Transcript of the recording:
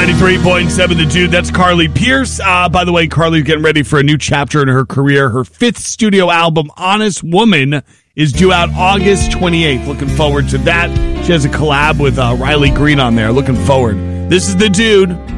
93.7 The Dude. That's Carly Pierce. By the way, Carly's getting ready for a new chapter in her career. Her fifth studio album, Honest Woman, is due out August 28th. Looking forward to that. She has a collab with Riley Green on there. Looking forward. This is The Dude.